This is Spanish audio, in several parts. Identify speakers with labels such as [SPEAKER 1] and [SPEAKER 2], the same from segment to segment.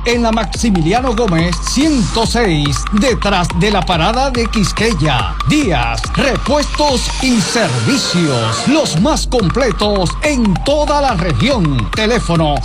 [SPEAKER 1] en la Maximiliano Gómez 106, detrás de la parada de Quisqueya. Díaz, repuestos y servicios, los más completos en toda la región. Teléfono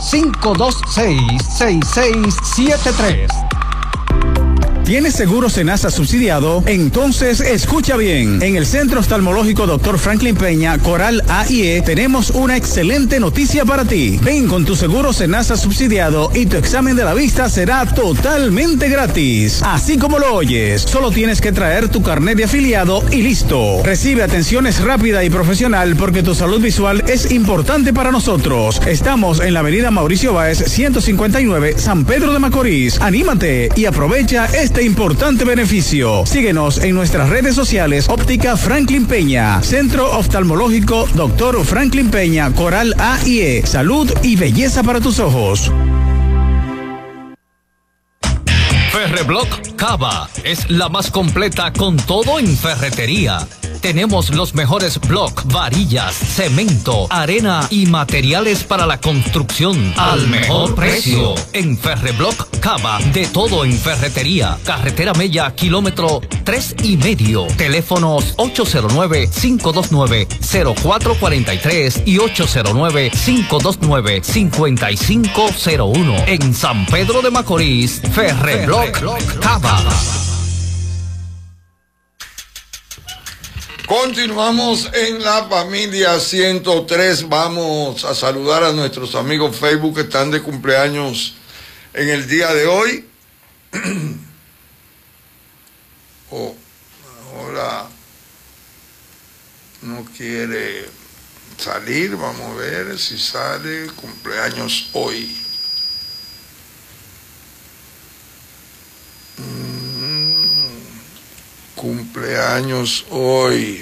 [SPEAKER 1] 526-6673.
[SPEAKER 2] ¿Tienes seguro Senasa subsidiado? Entonces escucha bien. En el Centro Oftalmológico Dr. Franklin Peña, Coral A&E, tenemos una excelente noticia para ti. Ven con tu seguro Senasa subsidiado y tu examen de la vista será totalmente gratis. Así como lo oyes, solo tienes que traer tu carnet de afiliado y listo. Recibe atenciones rápida y profesional porque tu salud visual es importante para nosotros. Estamos en la avenida Mauricio Báez 159, San Pedro de Macorís. Anímate y aprovecha este importante beneficio. Síguenos en nuestras redes sociales. Óptica Franklin Peña, Centro Oftalmológico Dr. Franklin Peña, Coral A&E. Salud y belleza para tus ojos.
[SPEAKER 3] Ferreblock Cava es la más completa con todo en ferretería. Tenemos los mejores block, varillas, cemento, arena y materiales para la construcción al mejor precio. En Ferreblock Cava, de todo en ferretería. Carretera Mella, kilómetro 3,5. Teléfonos 809-529-0443 y 809-529-5501. En San Pedro de Macorís, Ferreblock Cava.
[SPEAKER 4] Continuamos en la familia 103. Vamos a saludar a nuestros amigos Facebook que están de cumpleaños en el día de hoy. Ahora no quiere salir. Vamos a ver si sale. Cumpleaños hoy. Cumpleaños hoy.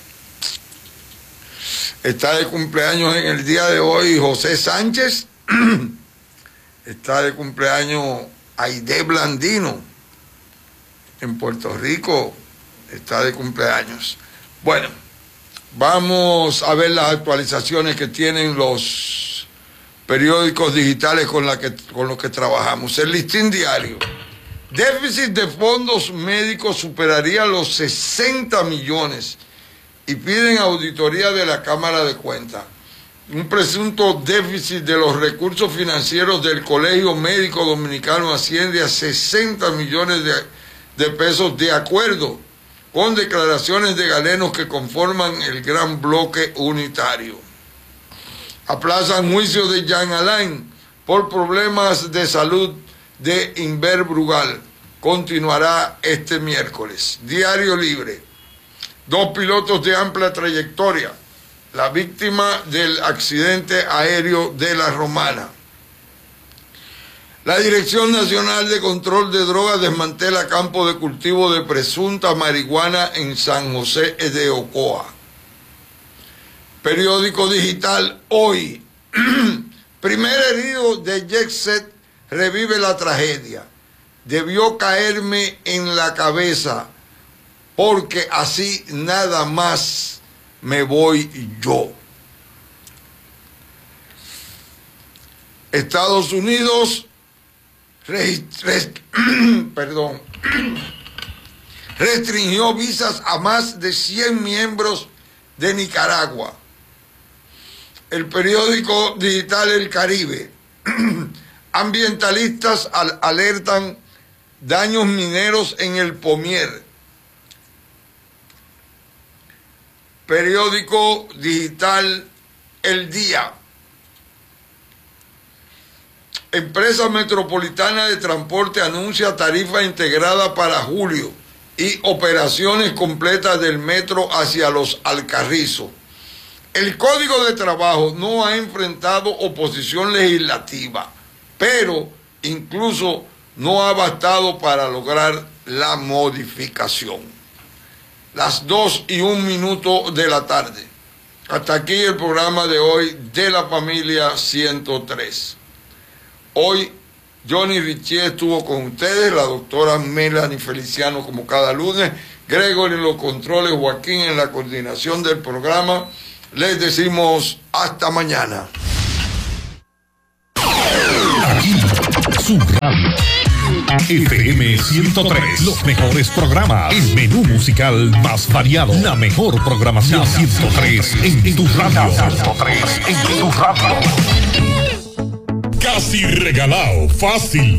[SPEAKER 4] Está de cumpleaños en el día de hoy José Sánchez. Está de cumpleaños Aide Blandino. En Puerto Rico está de cumpleaños. Bueno, vamos a ver las actualizaciones que tienen los periódicos digitales con los que trabajamos. El Listín Diario. Déficit de fondos médicos superaría los 60 millones y piden auditoría de la Cámara de Cuentas. Un presunto déficit de los recursos financieros del Colegio Médico Dominicano asciende a 60 millones de pesos, de acuerdo con declaraciones de galenos que conforman el gran bloque unitario. Aplazan juicio de Jean Alain por problemas de salud de Inver Brugal. Continuará este miércoles. Diario Libre. 2 pilotos de amplia trayectoria. La víctima del accidente aéreo de La Romana. La Dirección Nacional de Control de Drogas desmantela campo de cultivo de presunta marihuana en San José de Ocoa. Periódico digital Hoy. Primer herido de Jet Set revive la tragedia. Debió caerme en la cabeza porque así nada más me voy yo. Estados Unidos restringió visas a más de 100 miembros de Nicaragua. El periódico digital El Caribe. Ambientalistas alertan daños mineros en el Pomier. Periódico digital El Día. Empresa Metropolitana de Transporte anuncia tarifa integrada para julio y operaciones completas del metro hacia Los Alcarrizos. El Código de Trabajo no ha enfrentado oposición legislativa, pero incluso no ha bastado para lograr la modificación. Las 2:01 de la tarde. Hasta aquí el programa de hoy de la familia 103. Hoy Johnny Richie estuvo con ustedes, la doctora Melanie Feliciano como cada lunes, Gregory en los controles, Joaquín en la coordinación del programa. Les decimos hasta mañana.
[SPEAKER 5] Aquí su radio. FM 103, los mejores programas, el menú musical más variado, la mejor programación. La 103 en tu radio. 103 en tu radio. Casi regalado, fácil.